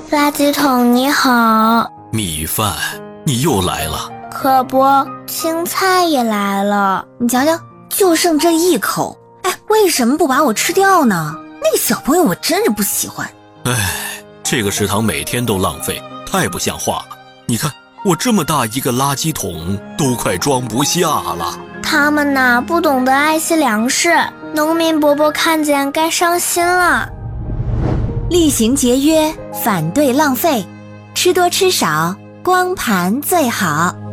垃圾桶你好。 米饭，你又来了。 可不，青菜也来了。 你瞧瞧，就剩这一口，为什么不把我吃掉呢？那个小朋友我真是不喜欢。 这个食堂每天都浪费，太不像话了。你看我这么大一个垃圾桶都快装不下了。 他们呐，不懂得爱惜粮食，农民伯伯看见该伤心了。 厉行节约，反对浪费，吃多吃少，光盘最好。